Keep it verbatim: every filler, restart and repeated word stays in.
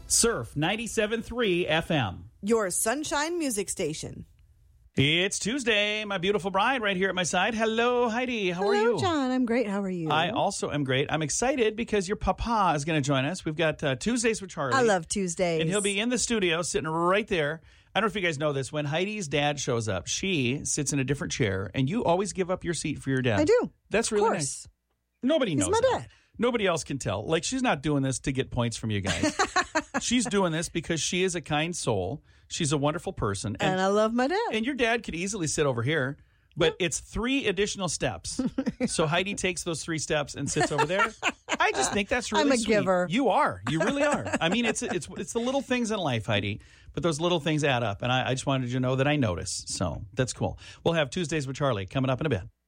Surf ninety-seven point three F M. Your Sunshine Music Station. It's Tuesday. My beautiful bride right here at my side. Hello, Heidi. How Hello, are you? John. I'm great. How are you? I also am great. I'm excited because your papa is going to join us. We've got uh, Tuesdays with Charlie. I love Tuesdays. And he'll be in the studio sitting right there. I don't know if you guys know this. When Heidi's dad shows up, she sits in a different chair, and you always give up your seat for your dad. I do. That's really of course. nice. Nobody He's knows my that. dad. Nobody else can tell. Like, she's not doing this to get points from you guys. She's doing this because she is a kind soul. She's a wonderful person. And, and I love my dad. And your dad could easily sit over here, but it's three additional steps. So Heidi takes those three steps and sits over there. I just think that's really I'm a sweet. giver. You are. You really are. I mean, it's it's it's the little things in life, Heidi, but those little things add up. And I, I just wanted you to know that I notice. So that's cool. We'll have Tuesdays with Charlie coming up in a bit.